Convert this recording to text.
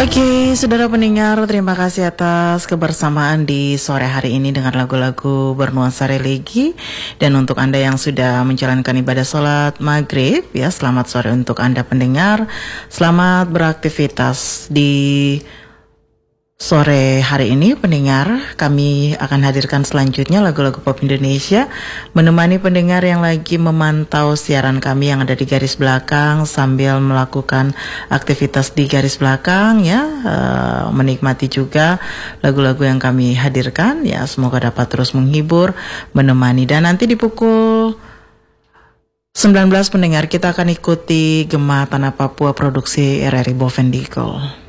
Oke, saudara pendengar, terima kasih atas kebersamaan di sore hari ini dengan lagu-lagu bernuansa religi. Dan untuk Anda yang sudah menjalankan ibadah sholat maghrib, ya selamat sore untuk Anda pendengar. Selamat beraktivitas di sore hari ini pendengar. Kami akan hadirkan selanjutnya lagu-lagu pop Indonesia, menemani pendengar yang lagi memantau siaran kami yang ada di garis belakang sambil melakukan aktivitas di garis belakang, ya, menikmati juga lagu-lagu yang kami hadirkan, ya, semoga dapat terus menghibur, menemani. Dan nanti di pukul 19 pendengar kita akan ikuti Gema Tanah Papua produksi RRI Bovendigul.